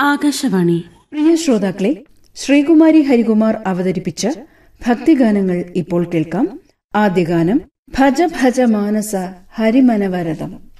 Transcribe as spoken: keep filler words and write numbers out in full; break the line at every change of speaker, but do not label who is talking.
ആകാശവാണി.
പ്രിയ ശ്രോതാക്കളെ, ശ്രീകുമാരി ഹരികുമാർ അവതരിപ്പിച്ച ഭക്തിഗാനങ്ങൾ ഇപ്പോൾ കേൾക്കാം. ആദ്യ ഗാനം ഭജ ഭജ മാനസ ഹരിമനവരതം.